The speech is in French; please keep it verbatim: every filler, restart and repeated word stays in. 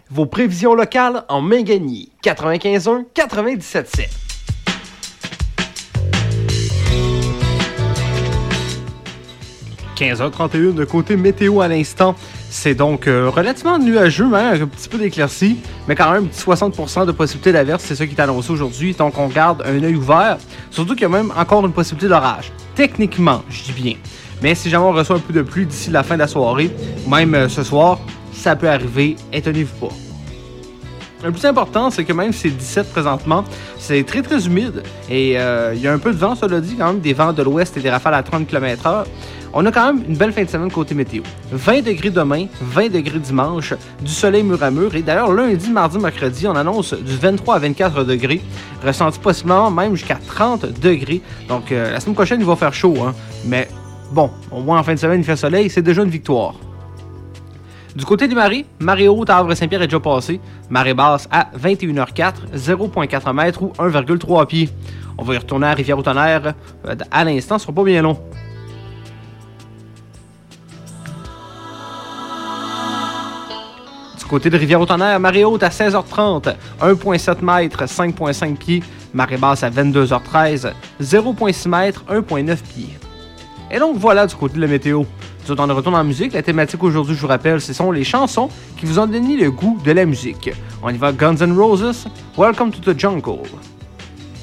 Vos prévisions locales en Mingagny, quatre-vingt-quinze un quatre-vingt-dix-sept sept. quinze heures trente et un de côté météo à l'instant. C'est donc euh, relativement nuageux, hein, un petit peu d'éclaircie, mais quand même un petit soixante pour cent de possibilité d'averse, c'est ça qui est annoncé aujourd'hui. Donc on garde un œil ouvert, surtout qu'il y a même encore une possibilité d'orage. Techniquement, je dis bien. Mais si jamais on reçoit un peu de pluie d'ici la fin de la soirée, même euh, ce soir, ça peut arriver, étonnez-vous pas. Le plus important, c'est que même si c'est dix-sept présentement, c'est très très humide et il euh, y a un peu de vent, cela dit, quand même des vents de l'ouest et des rafales à trente kilomètres heure. On a quand même une belle fin de semaine côté météo. vingt degrés demain, vingt degrés dimanche, du soleil mur à mur. Et d'ailleurs, lundi, mardi, mercredi, on annonce du vingt-trois à vingt-quatre degrés, ressenti possiblement même jusqu'à trente degrés. Donc euh, la semaine prochaine, il va faire chaud, hein. Mais bon, au moins en fin de semaine, il fait soleil, c'est déjà une victoire. Du côté des marées, marée haute à Havre-Saint-Pierre est déjà passée. Marée basse à vingt et une heures quatre, zéro virgule quatre mètres ou un virgule trois pieds. On va y retourner à Rivière-au-Tonnerre euh, à l'instant, ce sera pas bien long. Du côté de Rivière-au-Tonnerre, marée haute à seize heures trente, un virgule sept mètres, cinq virgule cinq pieds. Marée basse à vingt-deux heures treize, zéro virgule six mètres, un virgule neuf pieds. Et donc voilà du côté de la météo. Nous autres, on retourne en musique. La thématique aujourd'hui, je vous rappelle, ce sont les chansons qui vous ont donné le goût de la musique. On y va, Guns N' Roses, Welcome to the Jungle.